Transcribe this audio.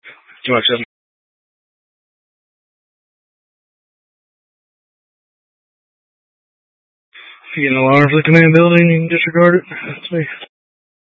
Too much. If you get an alarm for the command building, you can disregard it. That's me.